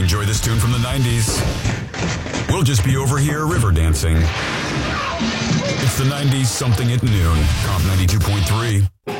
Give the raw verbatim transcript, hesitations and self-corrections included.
enjoy this tune from the nineties. We'll just be over here river dancing. It's the nineties something at noon. Comp ninety-two point three.